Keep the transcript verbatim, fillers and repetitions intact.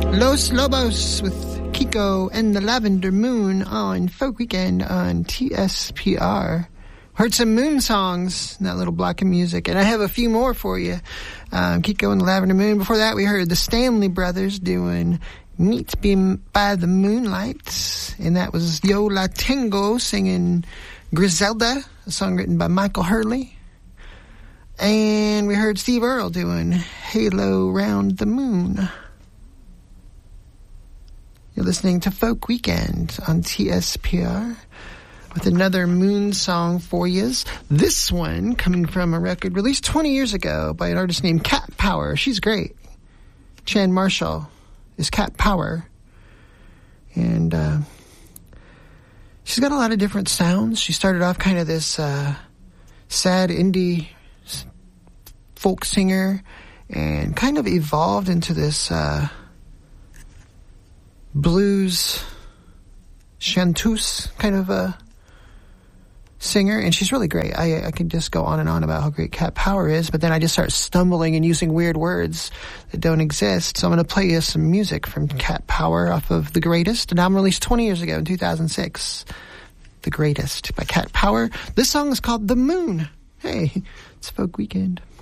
Los Lobos with Kiko and the Lavender Moon on Folk Weekend on T S P R. Heard some Moon songs in that little block of music, and I have a few more for you. Um, Kiko and the Lavender Moon. Before that, we heard the Stanley Brothers doing Meet Me by the Moonlight, and that was Yo La Tengo singing Griselda, a song written by Michael Hurley. And we heard Steve Earle doing Halo Round the Moon. You're listening to Folk Weekend on T S P R with another Moon song for you. This one coming from a record released twenty years ago by an artist named Cat Power. She's great. Chan Marshall is Cat Power. And uh, she's got a lot of different sounds. She started off kind of this uh, sad indie folk singer and kind of evolved into this... Uh, blues chanteuse kind of a singer, and she's really great. I, I could just go on and on about how great Cat Power is, but then I just start stumbling and using weird words that don't exist. So I'm going to play you some music from Cat Power off of The Greatest, an album released twenty years ago in two thousand six. The Greatest by Cat Power. This song is called The Moon. Hey, it's Folk Weekend.